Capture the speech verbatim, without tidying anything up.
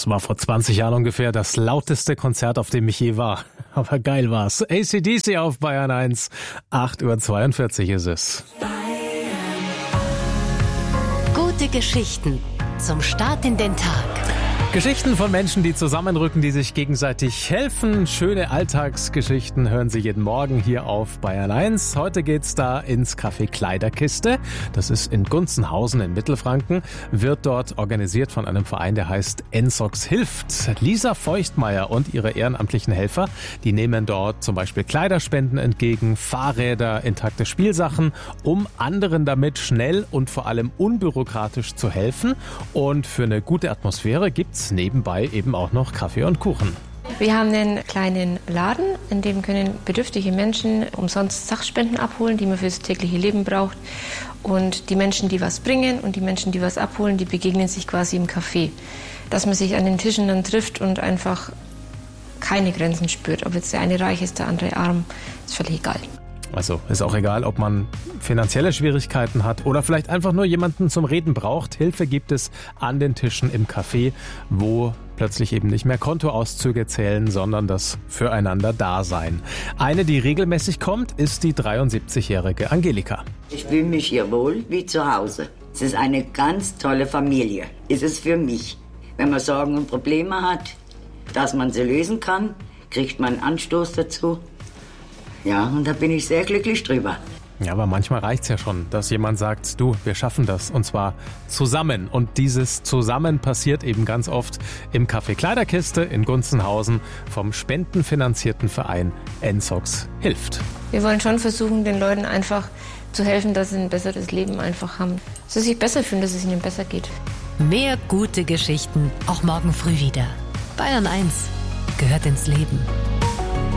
Das war vor zwanzig Jahren ungefähr das lauteste Konzert, auf dem ich je war. Aber geil war's. A C D C auf Bayern eins. acht Uhr zweiundvierzig ist es. Gute Geschichten zum Start in den Tag. Geschichten von Menschen, die zusammenrücken, die sich gegenseitig helfen. Schöne Alltagsgeschichten hören Sie jeden Morgen hier auf Bayern eins. Heute geht's da ins Café Kleiderkiste. Das ist in Gunzenhausen in Mittelfranken. Wird dort organisiert von einem Verein, der heißt N S O X hilft. Lisa Feuchtmeier und ihre ehrenamtlichen Helfer, die nehmen dort zum Beispiel Kleiderspenden entgegen, Fahrräder, intakte Spielsachen, um anderen damit schnell und vor allem unbürokratisch zu helfen. Und für eine gute Atmosphäre gibt's nebenbei eben auch noch Kaffee und Kuchen. Wir haben einen kleinen Laden, in dem können bedürftige Menschen umsonst Sachspenden abholen, die man fürs tägliche Leben braucht. Und die Menschen, die was bringen und die Menschen, die was abholen, die begegnen sich quasi im Café. Dass man sich an den Tischen dann trifft und einfach keine Grenzen spürt. Ob jetzt der eine reich ist, der andere arm, ist völlig egal. Also ist auch egal, ob man finanzielle Schwierigkeiten hat oder vielleicht einfach nur jemanden zum Reden braucht. Hilfe gibt es an den Tischen im Café, wo plötzlich eben nicht mehr Kontoauszüge zählen, sondern das Füreinander-Dasein. Eine, die regelmäßig kommt, ist die dreiundsiebzigjährige Angelika. Ich fühle mich hier wohl wie zu Hause. Es ist eine ganz tolle Familie. Ist es für mich. Wenn man Sorgen und Probleme hat, dass man sie lösen kann, kriegt man einen Anstoß dazu. Ja, und da bin ich sehr glücklich drüber. Ja, aber manchmal reicht's ja schon, dass jemand sagt, du, wir schaffen das, und zwar zusammen. Und dieses Zusammen passiert eben ganz oft im Café Kleiderkiste in Gunzenhausen vom spendenfinanzierten Verein N S O X hilft. Wir wollen schon versuchen, den Leuten einfach zu helfen, dass sie ein besseres Leben einfach haben. Dass sie sich besser fühlen, dass es ihnen besser geht. Mehr gute Geschichten, auch morgen früh wieder. Bayern eins gehört ins Leben.